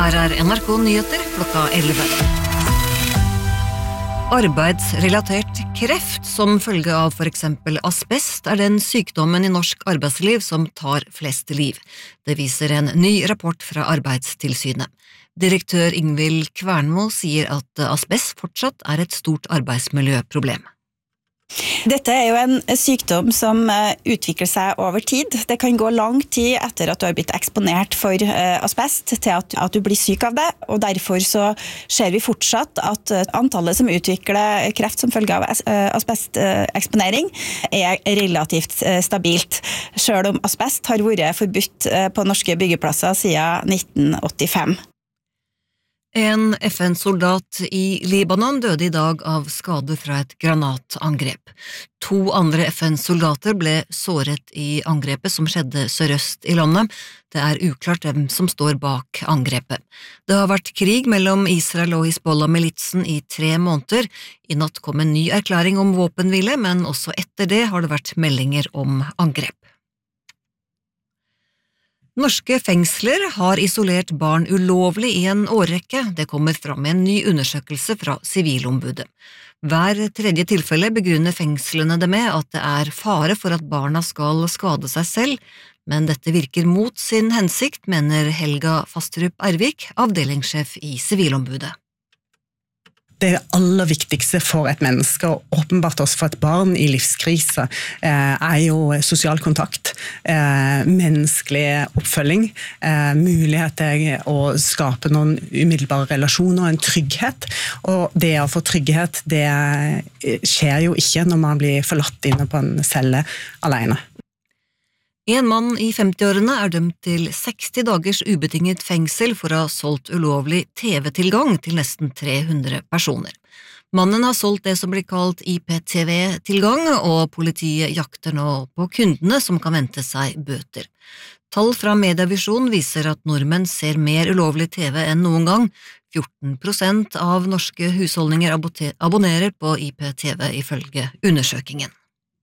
Her NRK Nyheter klokka 11. Arbeidsrelatert kreft som følge av for eksempel asbest den sykdommen i norsk arbeidsliv som tar flest liv. Det viser en ny rapport fra Arbeidstilsynet. Direktør Ingvild Kvernmo sier at asbest fortsatt et stort arbeidsmiljøproblem. Dette jo en sykdom som utvikler seg over tid. Det kan gå lang tid etter at du har blitt eksponert for asbest til at du blir syk av det, og derfor så ser vi fortsatt at antallet som utvikler kreft som følge av asbesteksponering relativt stabilt, selv om asbest har vært forbudt på norske byggeplasser siden 1985. En FN-soldat i Libanon døde i dag av skade fra et granatangrep. 2 andre FN-soldater ble såret i angrepet som skjedde sørøst i landet. Det uklart hvem som står bak angrepet. Det har vært krig mellom Israel og Hizbollah-militsen i 3 måneder. I natt kom en ny erklæring om våpenhvile, men også etter det har det vært meldinger om angrep. Norske fengsler har isolert barn ulovlig i en årrekke. Det kommer fram i en ny undersøkelse fra Sivilombudet. Hver tredje tilfelle begrunner fengslene det med at det fare for at barna skal skade seg selv, men dette virker mot sin hensikt, mener Helga Fastrup Ervik, avdelingssjef i Sivilombudet. Det aller viktigste for et menneske, og åpenbart også for et barn i livskrise, jo sosial kontakt, menneskelig oppfølging, mulighet til å skape noen umiddelbare relasjoner, en trygghet. Og det å få trygghet, det skjer jo ikke når man blir forlatt inne på en celle alene. En mann i 50-årene dømt til 60 dagers ubetinget fengsel for å ha solgt ulovlig TV-tilgang til nesten 300 personer. Mannen har solgt det som blir kalt IPTV-tilgang, og politiet jakter nå på kundene som kan vente seg bøter. Tall fra Medievisjon viser at nordmenn ser mer ulovlig TV enn noen gang. 14% av norske husholdninger abonnerer på IPTV ifølge undersøkingen.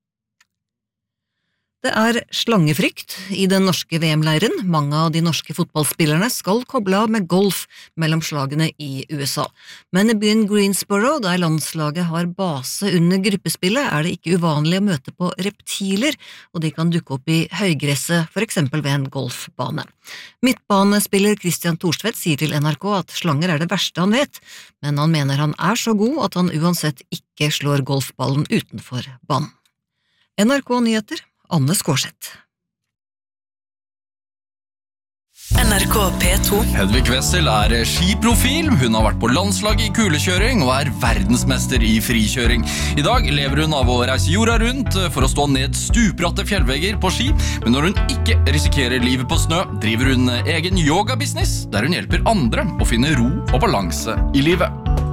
Det slangefrykt i den norske VM-leiren. Mange av de norske fotballspillerne skal koble av med golf mellom slagene i USA. Men i byen Greensboro, der landslaget har base under gruppespillet, det ikke uvanlig å møte på reptiler, og de kan dukke opp i høygresset, for eksempel ved en golfbane. Midtbanespiller Christian Thorstvedt sier til NRK at slanger det verste han vet, men han mener han så god at han uansett ikke slår golfballen utenfor banen. NRK Nyheter, Anne Skårseth. NRK P2. Hedvig Wessel skiprofil, hun har vært på landslaget i kulekjøring og verdensmester i frikjøring. I dag lever hun av å reise jorda rundt for å stå ned stupratte fjellvegger på ski, men når hun ikke risikerer livet på snø, driver hun egen yoga-business, der hun hjelper andre å finne ro og balanse i livet.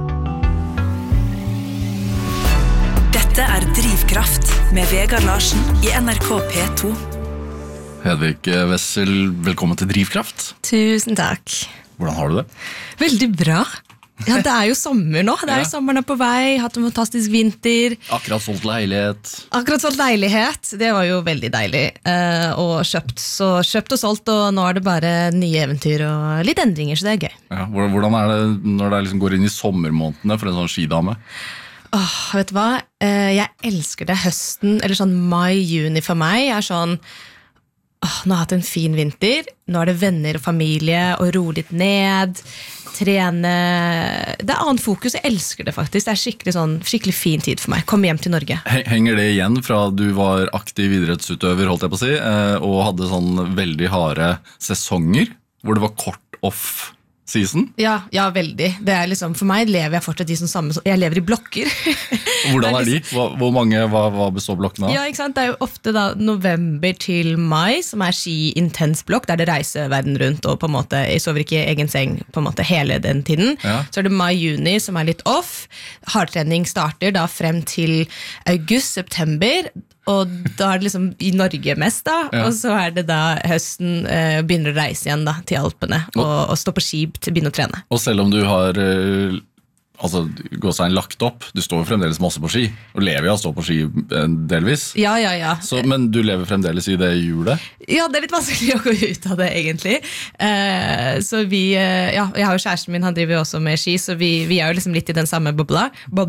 Dette Drivkraft med Vegard Larsen i NRK P2. Hedvig Wessel, velkommen til Drivkraft. Tusen takk. Hvordan har du det? Veldig bra. Ja, det jo sommer nå. Det jo sommeren på vei, hatt en fantastisk vinter. Akkurat solgt leilighet. Det var jo veldig deilig. Og kjøpt og solgt, og nå det bare nye eventyr og litt endringer, så det gøy. Ja, hvordan det når det liksom går inn i sommermånedene for en sånn skidame? Vet du hva? Jeg elsker det. Høsten, eller sånn mai-juni for meg, sånn nå har jeg hatt en fin vinter, nå det venner og familie, og ro litt ned, trene. Det annet fokus, jeg elsker det faktisk. Det skikkelig fin tid for meg. Kom hjem til Norge. Henger det igjen fra du var aktiv idrettsutøver, holdt jeg på å si, og hadde sånn veldig harde sesonger, hvor det var kort off season? Ja, veldig. Det liksom, for meg lever jeg fortsatt i sånn samme, jeg lever i blokker. Hvordan de? Hvor mange, hva består blokkene av? Ja, ikke sant? Det jo ofte da november til mai, som ski-intens-blokk, der det reiser verden rundt, og på en måte, jeg sover ikke i egen seng på en måte hele den tiden. Ja. Så det mai-juni som litt off. Hardtrening starter da frem til august-september, og da det liksom i Norge mest da, ja. Og så det da høsten begynner å reise igjen da, til Alpene, og stå på skip til å begynne å trene. Og selv om du har altså, gåsetegn lagt opp. Du står jo fremdeles masse på ski, og lever jo å stå på ski delvis. Ja. Så, men du lever fremdeles i det hjulet? Ja, det er litt vanskelig å gå ut av det, egentlig. Så jeg har jo kjæresten min, han driver jo også med ski, så vi er jo liksom litt i den samme bobla.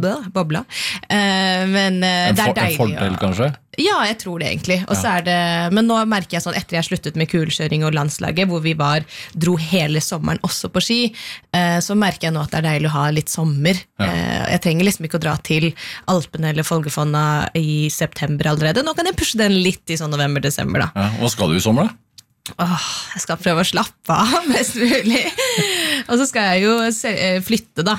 Men det er deilig. En fordel, kanskje? Ja, jeg tror det egentlig. Og så er det, men nå merker jeg sånn, etter jeg sluttet med kulekjøring og landslaget, hvor vi dro hele sommeren også på ski, så merker jeg nå at det er deilig å ha litt sommer. Jeg trenger liksom ikke å dra til Alpene eller Folgefonna i september allerede. Nå kan jeg pushe den litt i sånn november-desember da. Ja, hva skal du i sommer da? Jeg skal prøve å slappe av mest mulig. Og så skal jeg jo flytte da.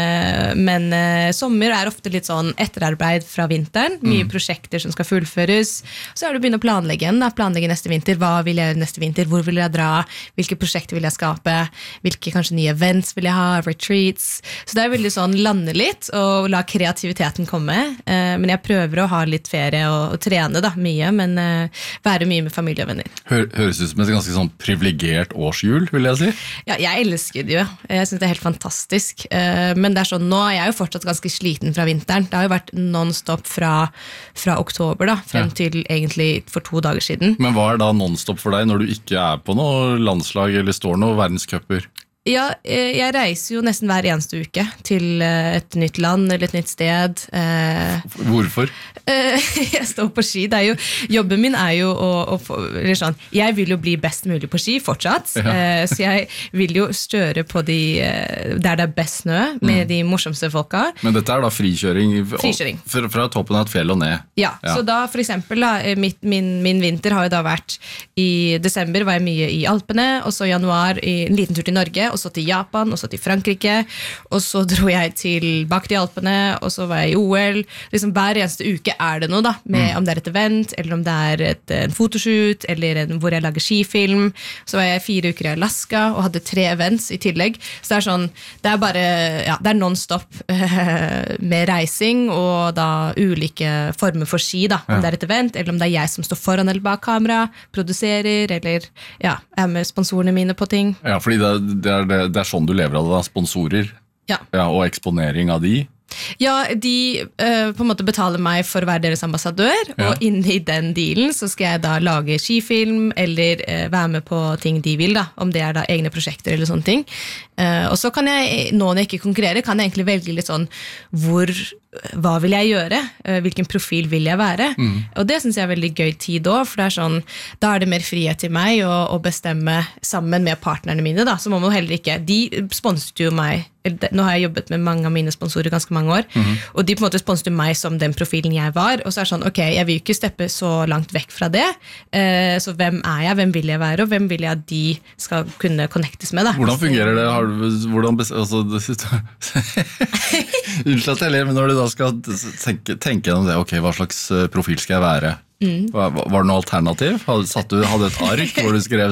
Men sommer er ofte litt sånn etterarbeid fra vinteren. Mye prosjekter som skal fullføres. Så er det å begynne å planlegge igjen. Planlegge neste vinter. Hva vil jeg gjøre neste vinter? Hvor vil jeg dra? Hvilke prosjekter vil jeg skape? Hvilke kanskje nye events vil jeg ha? Retreats? Så det er veldig sånn lande litt og la kreativiteten komme. Men jeg prøver å ha litt ferie og trene da, mye, men være mye med familie og venner. Høres ut som et ganske sånn privilegert årshjul, vil jeg si. Ja, jeg elsker det jo. Jeg synes det er helt fantastisk. Men det er sånn, nå er jeg jo fortsatt ganske sliten fra vinteren. Det har jo vært non-stop fra oktober da, frem til egentlig for 2 dager siden. Men hva er da non-stop for deg når du ikke er på noe landslag eller står noe verdenscuper? Ja, jeg reiser jo nesten hver eneste uke til et nytt land eller et nytt sted. Hvorfor? Jeg står på ski. Det er jo, jobben min er jo eller sånn, jeg vil jo bli best mulig på ski fortsatt, så jeg vil jo støre på der det er best snø, med de morsomste folka. Men dette er da frikjøring? Frikjøring. Fra toppen av et fjell og ned? Ja, så da for eksempel da, min vinter har jo da vært i desember var jeg mye i Alpene, og så i januar en liten tur til Norge, og så til Japan, og så til Frankrike, og så dro jeg tilbake til Alpene, og så var jeg i OL. Liksom hver eneste uke er det noe da, med om det er et event, eller om det er en fotoshoot, eller hvor jeg lager skifilm. Så var jeg 4 uker i Alaska, og hadde 3 events i tillegg. Så det er sånn, det er bare, ja, det er non-stop med reising, og da ulike former for ski da, om det er et event, eller om det er jeg som står foran eller bak kamera, produserer, eller ja, er med sponsorene mine på ting. Ja, fordi det er sånn du lever av det da, sponsorer og eksponering av de. Ja, de på en måte betaler meg for å være deres ambassadør, og inne i den dealen så skal jeg da lage skifilm, eller være med på ting de vil da, om det er da egne prosjekter eller sånne ting. Og så kan jeg, nå når jeg ikke konkurrerer, kan jeg egentlig velge litt sånn, hva vil jeg gjøre? Hvilken profil vil jeg være? Og det synes jeg er veldig gøy tid også, for det er sånn, da er det mer frihet til meg å bestemme sammen med partnerne mine da, så må man heller ikke, de sponset jo meg, nå har jeg jobbet med mange av mine sponsorer ganske mange år, og de på en måte sponset meg som den profilen jeg var, og så er det sånn, ok, jeg vil ikke steppe så langt vekk fra det, så hvem er jeg, hvem vil jeg være, og hvem vil jeg at de skal kunne connectes med da? Hvordan fungerer det? Unnskyld at jeg ler, men når du da skal tenke gjennom det, ok, hva slags profil skal jeg være? Var det noe alternativ? Hadde et ark hvor du skrev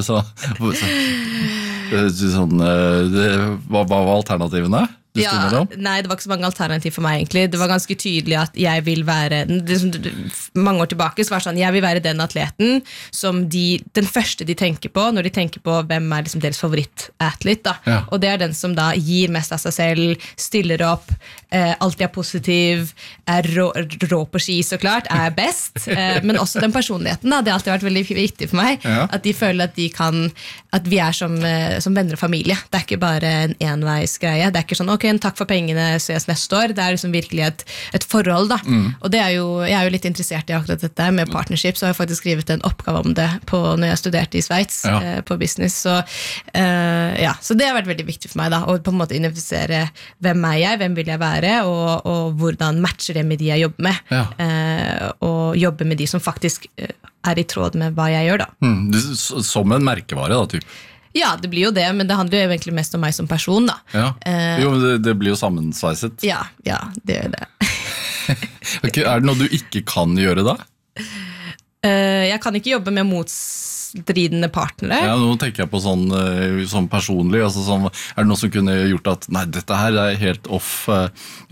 hva var alternativene? Ja, nei, det var ikke så mange alternativ for meg egentlig. Det var ganske tydelig at jeg vil være, mange år tilbake så var det sånn, jeg vil være den atleten som den første de tenker på når de tenker på hvem er liksom deres favoritt-athlete da. Og det er den som da gir mest av seg selv, stiller opp, alltid er positiv, er rå på ski så klart, er best, men også den personligheten da, det har alltid vært veldig viktig for meg, at de føler at de kan, at vi er som venner og familie. Det er ikke bare en enveisgreie, det er ikke sånn, ok, takk for pengene, ses neste år. Det er liksom virkelig et forhold da. Og det er jo, jeg er jo litt interessert i akkurat dette med partnership, så har jeg faktisk skrivet en oppgave om det når jeg studerte i Sveits på business. Så, så det har vært veldig viktig for meg da, å på en måte identifisere hvem er jeg, hvem vil jeg være, og hvordan matcher det med de jeg jobber med. Og jobbe med de som faktisk er i tråd med hva jeg gjør da. Som en merkevare da, typ. Ja, det blir jo det, men det handler jo egentlig mest om meg som person da. Jo, men det blir jo sammensveiset. Ja, det gjør det. Okay, er det noe du ikke kan gjøre da? Jeg kan ikke jobbe med motstridende partnere. Ja, nå tenker jeg på sånn personlig, altså er det noe som kunne gjort at, nei, dette her er helt off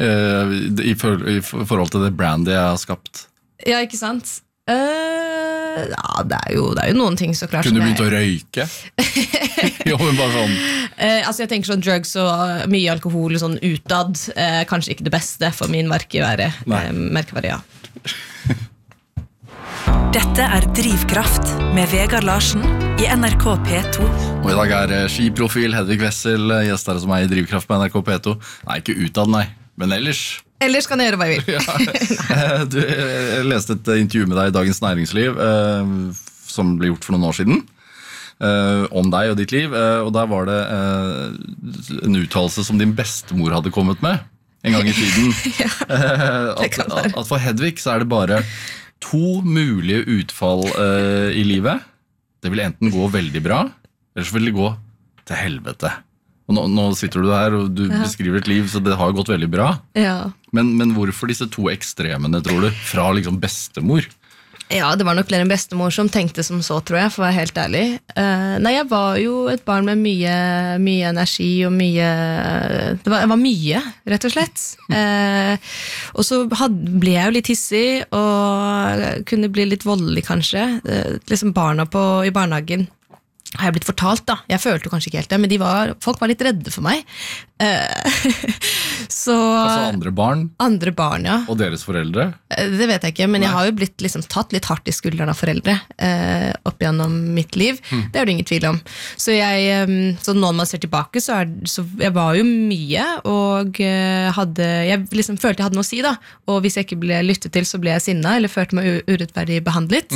i forhold til det brandet jeg har skapt? Ja, ikke sant? Ja, det er jo noen ting så klart. Kunne du begynt å røyke? Jo, men bare sånn. Altså jeg tenker sånn drugs og mye alkohol sånn utad, kanskje ikke det beste for min merkevare, ja. Dette er Drivkraft med Vegard Larsen i NRK P2. Og i dag skiprofil Hedvig Wessel, gjest her som i Drivkraft på NRK P2. Nei, ikke utad, nei, men ellers. Ellers kan jeg gjøre hva jeg vil. Jeg leste et intervju med deg i Dagens Næringsliv, som ble gjort for noen år siden, om deg og ditt liv, og der var det en uttalelse som din bestemor hadde kommet med en gang i tiden. At for Hedvig så det bare 2 mulige utfall i livet. Det vil enten gå veldig bra, eller så vil det gå til helvete. Og nå sitter du her og du beskriver et liv, så det har gått veldig bra. Ja. Men hvorfor disse 2 ekstremene, tror du, fra liksom bestemor? Ja, det var nok flere en bestemor som tenkte som så, tror jeg, for å være helt ærlig. Nei, jeg var jo et barn med mye energi og jeg var mye, rett og slett. Og så ble jeg jo litt hissig og kunne bli litt voldelig kanskje. Liksom barna i barnehagen har jeg blitt fortalt da. Jeg følte kanskje ikke helt det, men folk var litt redde for meg. Så, altså andre barn, ja. Og deres foreldre? Det vet jeg ikke, men jeg har jo blitt liksom tatt litt hardt i skulderen av foreldre opp gjennom mitt liv. Det er det ingen tvil om. Så når man ser tilbake, så jeg var jo mye, og jeg liksom følte jeg hadde noe å si da. Og hvis jeg ikke ble lyttet til, så ble jeg sinnet, eller følte meg urettferdig behandlet.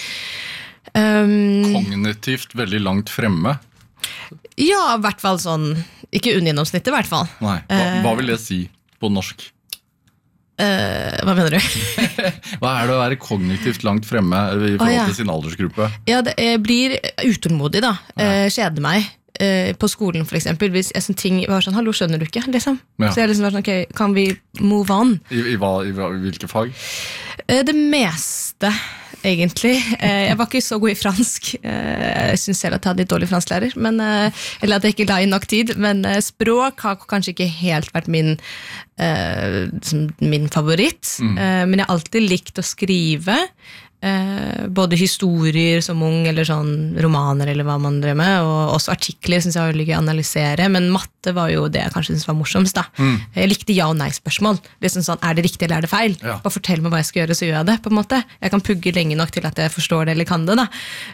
Kognitivt veldig langt fremme. Ja, i hvert fall sånn. Ikke unngjennomsnittet i hvert fall. Nei, hva vil det si på norsk? Hva mener du? Hva det å være kognitivt langt fremme i forhold til sin aldersgruppe? Ja, jeg blir utålmodig da. Kjeder meg på skolen for eksempel. Hvis ting var sånn, hallo, skjønner du ikke? Liksom. Så jeg liksom var sånn, ok, kan vi move on? I hvilke fag? Det meste, egentlig. Jeg var ikke så god i fransk. Jeg synes selv at jeg hadde litt dårlig fransklærer, eller at jeg ikke la inn nok tid, men språk har kanskje ikke helt vært min favoritt. Men jeg har alltid likt å skrive, både historier som ung, eller sånn romaner, eller hva man drev med, og også artikler synes jeg var veldig gøy å analysere, men matte var jo det jeg kanskje synes var morsomst da. Jeg likte ja- og nei-spørsmål. Liksom sånn, det riktig eller det feil? Ja. Bare fortell meg hva jeg skal gjøre, så gjør jeg det, på en måte. Jeg kan pugge lenge nok til at jeg forstår det, eller kan det da.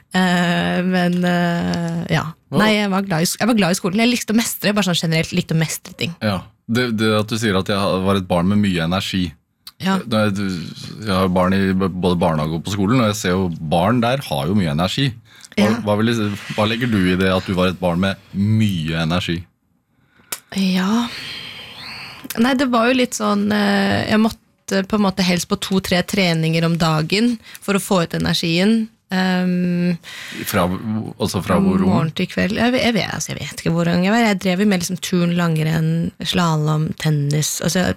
Ja. Nei, jeg var glad i skolen. Jeg likte å mestre, bare sånn generelt likte å mestre ting. Ja, det at du sier at jeg var et barn med mye energi. Ja. Jeg har barn i både barnehage og på skolen, og jeg ser jo barn der har jo mye energi. Hva legger du i det at du var et barn med mye energi? Ja, nei, det var jo litt sånn, jeg måtte på en måte helst på 2-3 treninger om dagen for å få ut energien. Fra hvor morgen til kveld. Jeg vet ikke hvor ung jeg var. Jeg drev med liksom turn, langrenn, slalom, tennis,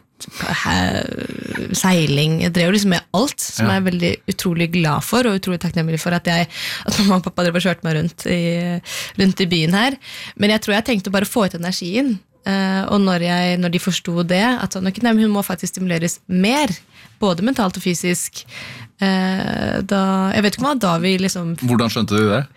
seiling. Jeg drev liksom med alt som jeg veldig utrolig glad for, og utrolig takknemlig for at mamma og pappa drev og kjørte meg rundt i byen her. Men jeg tror jeg tenkte bare å få ut energien. Og når de forstod det, at hun må faktisk stimuleres mer, både mentalt og fysisk, jeg vet ikke hva da vi liksom... Hvordan skjønte du det?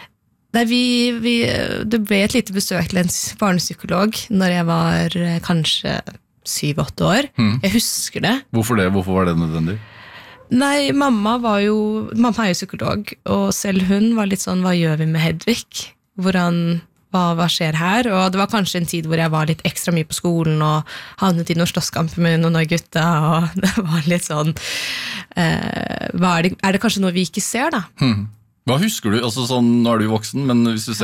Det ble et lite besøk til en barnepsykolog når jeg var kanskje 7-8 år. Jeg husker det. Hvorfor det? Hvorfor var det nødvendig? Nei, mamma er jo psykolog, og selv hun var litt sånn, hva gjør vi med Hedvig? Hva skjer her? Og det var kanskje en tid hvor jeg var litt ekstra mye på skolen og havnet i noen slåsskamper med noen av gutta, og det var litt sånn er det kanskje noe vi ikke ser da? Hva husker du? Altså sånn, nå er du voksen, men hvis du ser